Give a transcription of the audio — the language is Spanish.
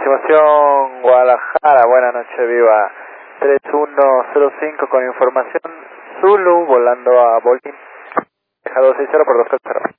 aproximación Guadalajara, buena noche, viva 3105 con información Zulu volando a Bolín, deja 260 por 240.